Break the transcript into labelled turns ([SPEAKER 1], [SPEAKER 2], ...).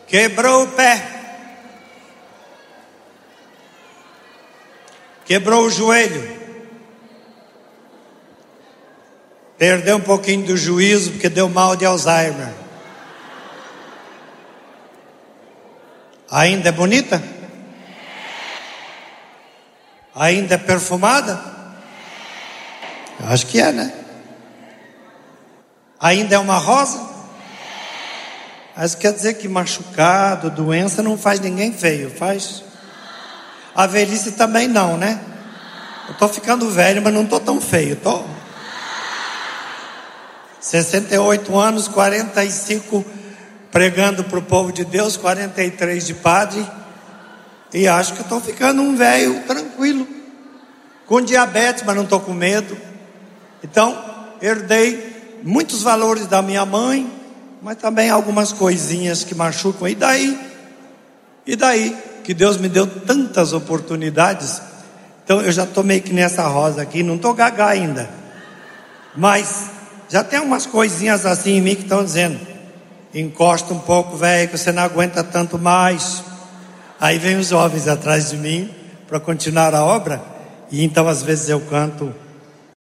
[SPEAKER 1] Quebrou o pé. Quebrou o joelho. Perdeu um pouquinho do juízo porque deu mal de Alzheimer. Ainda é bonita? Ainda é perfumada? Eu acho que é, né? Ainda é uma rosa? Mas quer dizer que machucado, doença não faz ninguém feio, faz? A velhice também não, né? Eu tô ficando velho, mas não tô tão feio, tô. 68 anos, 45 pregando para o povo de Deus, 43 de padre. E acho que estou ficando um velho tranquilo, com diabetes, mas não estou com medo. Então, herdei muitos valores da minha mãe, mas também algumas coisinhas que machucam. E daí? Que Deus me deu tantas oportunidades. Então eu já estou meio que nessa rosa aqui, não estou gaga ainda. Mas já tem umas coisinhas assim em mim que estão dizendo: encosta um pouco, velho, que você não aguenta tanto mais. Aí vem os jovens atrás de mim para continuar a obra. E então às vezes eu canto